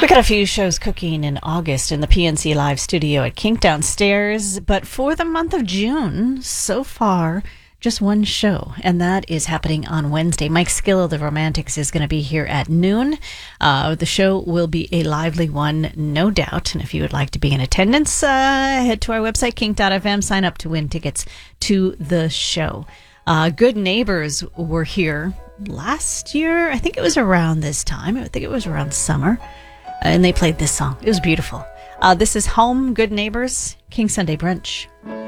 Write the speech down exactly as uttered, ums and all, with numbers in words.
We got a few shows cooking in August in the P N C Live studio at Kink downstairs, but for the month of June, so far, just one show, and that is happening on Wednesday. Mike Skill of the Romantics is going to be here at noon. Uh, the show will be a lively one, no doubt, and if you would like to be in attendance, uh, head to our website, kink dot f m, sign up to win tickets to the show. Uh, Good Neighbors were here last year. I think it was around this time. I think it was around summer. And they played this song. It was beautiful. Uh, this is Home, Good Neighbors, King Sunday Brunch.